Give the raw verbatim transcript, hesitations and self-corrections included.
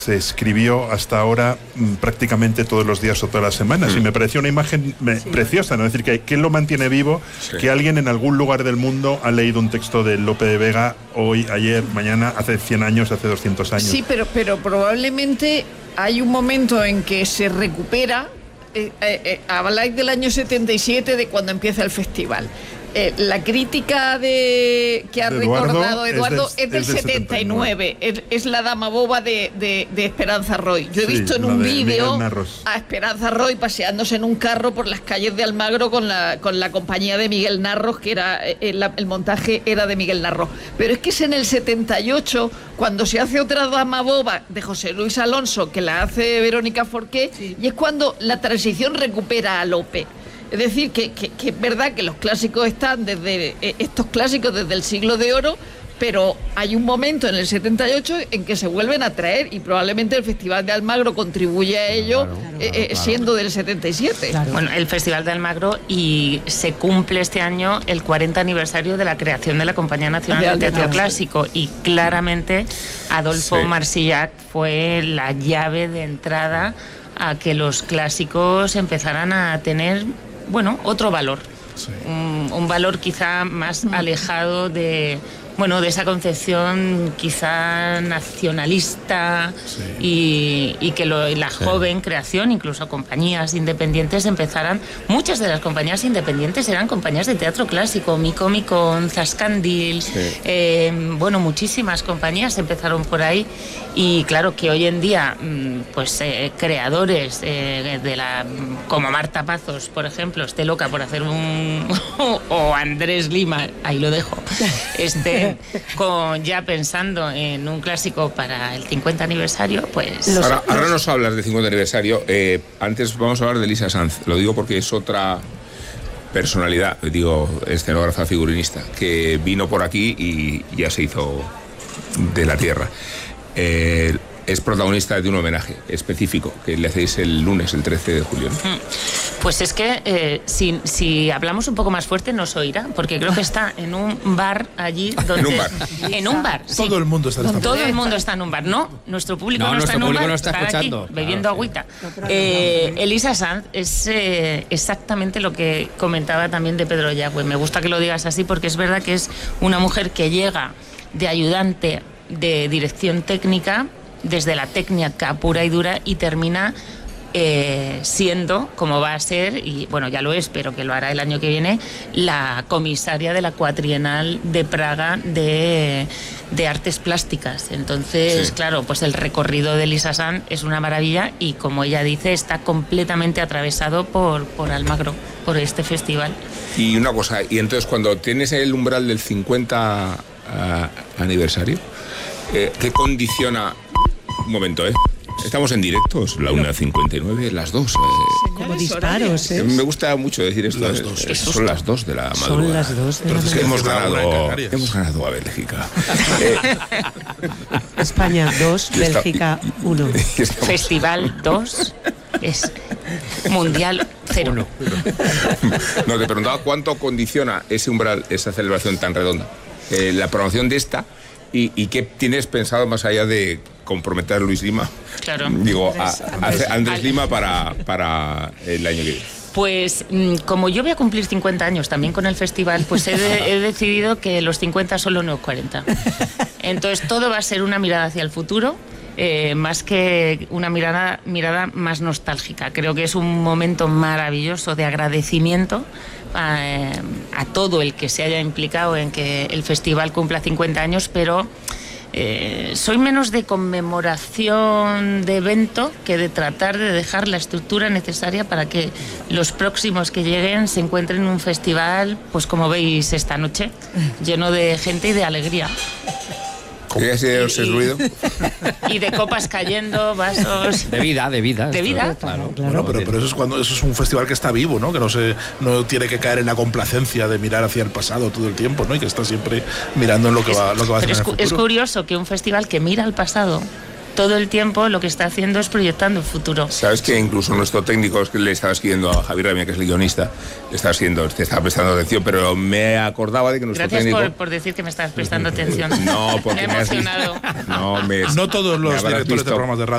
se escribió hasta ahora m, prácticamente todos los días o todas las semanas, mm. y me pareció una imagen me, sí. preciosa, ¿no? Es decir, que ¿quién lo mantiene vivo? Sí. Que alguien en algún lugar del mundo ha leído un texto de Lope de Vega hoy, ayer, mañana, hace cien años, hace doscientos años. Sí, pero, pero probablemente hay un momento en que se recupera. Eh, eh, eh, habláis del año setenta y siete, de cuando empieza el festival. Eh, la crítica de que ha de Eduardo, recordado Eduardo es del, es del, es del setenta y nueve, es, es la dama boba de, de, de Esperanza Roy. Yo he sí, visto en un vídeo a Esperanza Roy paseándose en un carro por las calles de Almagro con la, con la compañía de Miguel Narros, que era el, el montaje era de Miguel Narros. Pero es que es en el setenta y ocho cuando se hace otra dama boba de José Luis Alonso, que la hace Verónica Forqué, sí. y es cuando la transición recupera a Lope. Es decir, que, que, que es verdad que los clásicos están desde, eh, estos clásicos desde el siglo de oro, pero hay un momento en el setenta y ocho en que se vuelven a traer, y probablemente el Festival de Almagro contribuye a ello, claro, claro, eh, claro. siendo del setenta y siete. Claro. Bueno, el Festival de Almagro, y se cumple este año el cuarenta aniversario de la creación de la Compañía Nacional de Teatro Clásico, y claramente Adolfo sí. Marsillac fue la llave de entrada a que los clásicos empezaran a tener, bueno, otro valor, sí. un, un valor quizá más alejado de, bueno, de esa concepción quizá nacionalista, sí. y, y que lo, la sí. joven creación, incluso compañías independientes empezaran, muchas de las compañías independientes eran compañías de teatro clásico, Micomicon, Zascandil, sí. eh, bueno, muchísimas compañías empezaron por ahí. Y claro que hoy en día, pues eh, creadores eh, de la, como Marta Pazos, por ejemplo, esté loca por hacer un o Andrés Lima, ahí lo dejo, esté con, ya pensando en un clásico para el cincuenta aniversario, pues... Ahora, ahora nos hablas de cincuenta aniversario, eh, antes vamos a hablar de Elisa Sanz, lo digo porque es otra personalidad, digo, escenógrafa, figurinista, que vino por aquí y ya se hizo de la tierra. Eh, es protagonista de un homenaje específico que le hacéis el lunes, el trece de julio, ¿no? Pues es que eh, si, si hablamos un poco más fuerte nos oirá, porque creo que está en un bar allí donde... En un bar. En un bar, sí. Todo el mundo está en un bar. Todo el mundo está en un bar. No, nuestro público no, no está en un bar. No está escuchando. Aquí, bebiendo claro, agüita. Sí. Eh, Elisa Sanz es eh, exactamente lo que comentaba también de Pedro Yagüe. Me gusta que lo digas así, porque es verdad que es una mujer que llega de ayudante de dirección técnica, desde la técnica pura y dura, y termina eh, siendo, como va a ser, y bueno, ya lo es, pero que lo hará el año que viene, la comisaria de la Cuatrienal de Praga de, de Artes Plásticas. Entonces, sí. claro, pues el recorrido de Elisa Sanz es una maravilla, y como ella dice, está completamente atravesado por, por Almagro, por este festival. Y una cosa, y entonces cuando tienes el umbral del cincuenta uh, aniversario, eh, ¿qué condiciona? Un momento, ¿eh? Estamos en directo, la una cincuenta y nueve, las dos. Eh. Como disparos, ¿eh? Me gusta mucho decir esto. Las dos. Eh, son las dos de la madrugada. Son las dos de la madrugada. Hemos ganado, hemos ganado a Bélgica. eh. España dos, Bélgica uno. Festival dos es Mundial cero. No, te preguntaba cuánto condiciona ese umbral, esa celebración tan redonda, eh, la programación de esta. ¿Y, ¿Y qué tienes pensado más allá de comprometer a Luis Lima? Claro. Digo, a, a Andrés Lima para, para el año que viene. Pues como yo voy a cumplir cincuenta años también con el festival, pues he, de, he decidido que los cincuenta son los nuevos cuarenta. Entonces todo va a ser una mirada hacia el futuro, eh, más que una mirada, mirada más nostálgica. Creo que es un momento maravilloso de agradecimiento A, a todo el que se haya implicado en que el festival cumpla cincuenta años, pero eh, soy menos de conmemoración de evento que de tratar de dejar la estructura necesaria para que los próximos que lleguen se encuentren en un festival, pues como veis esta noche, lleno de gente y de alegría. ¿Qué ha sido ese ruido? Y de copas cayendo, vasos... De vida, de vida. De vida. Claro, claro. Bueno, pero, pero eso es cuando eso es un festival que está vivo, ¿no? Que no se no tiene que caer en la complacencia de mirar hacia el pasado todo el tiempo, ¿no? Y que está siempre mirando en lo que es, va, lo que va a hacer pero en el es, futuro. es curioso que un festival que mira al pasado todo el tiempo lo que está haciendo es proyectando el futuro. Sabes que incluso nuestro técnico, es que le estaba escribiendo a Javier Ramírez, que es el guionista, le estaba haciendo, te estaba prestando atención, pero me acordaba de que nuestro Gracias técnico... Gracias por, por decir que me estabas prestando atención. No, porque me he me has emocionado. visto. No, me, no todos los me directores visto. de programas de radio